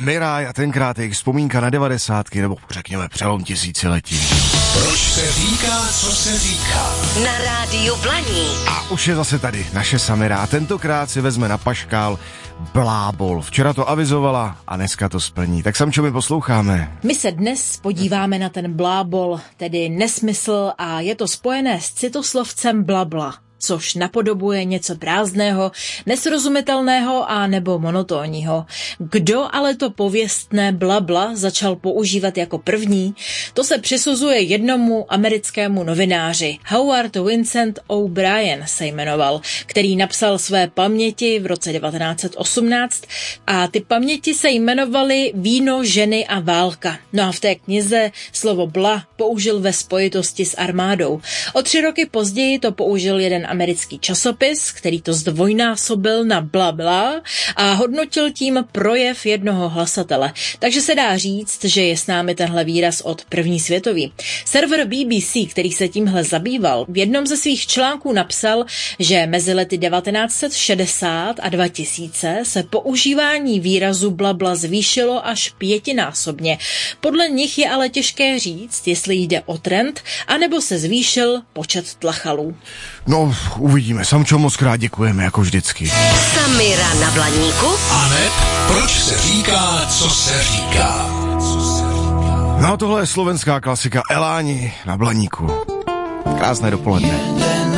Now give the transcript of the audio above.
Miraj a tenkrát jejich vzpomínka na 90. nebo řekněme přelom tisíciletí. Proč se říká, co se říká? Na rádiu Blaník. A už je zase tady naše Samira a tentokrát si vezme na paškál blábol. Včera to avizovala a dneska to splní. Tak Samčo, my posloucháme. My se dnes podíváme na ten blábol, tedy nesmysl, a je to spojené s citoslovcem blabla, což napodobuje něco prázdného, nesrozumitelného a nebo monotónního. Kdo ale to pověstné blabla začal používat jako první, to se přisuzuje jednomu americkému novináři. Howard Vincent O'Brien se jmenoval, který napsal své paměti v roce 1918 a ty paměti se jmenovaly Víno, ženy a válka. No a v té knize slovo bla použil ve spojitosti s armádou. O 3 roky později to použil jeden americký časopis, který to zdvojnásobil na blabla a hodnotil tím projev jednoho hlasatele. Takže se dá říct, že je s námi tenhle výraz od první světový. Server BBC, který se tímhle zabýval, v jednom ze svých článků napsal, že mezi lety 1960 a 2000 se používání výrazu blabla zvýšilo až 5násobně. Podle nich je ale těžké říct, jestli jde o trend, anebo se zvýšil počet tlachalů. No, uvidíme. Samčo, moc krát děkujeme, jako vždycky. Samira na Blaníku. Aneb, proč se říká, co se říká? No a tohle je slovenská klasika Eláni na Blaníku. Krásné dopoledne.